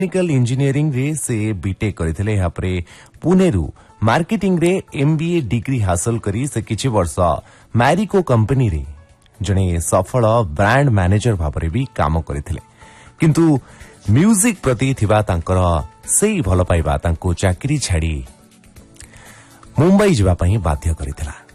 Technical engineering रे से BTech करथिले। यापरे पुणे रु मार्केटिंग रे एमबीए डिग्री हासिल करी से किछि वर्ष मैरिको कंपनी रे जणे सफल ब्रांड मैनेजर भाबरे भी काम करथिले। किंतु म्यूजिक प्रति थिबा तांकर सेई भल पाइबा तांको चाकरी छाड़ी मुंबई जिबा पई बाध्य करथिला।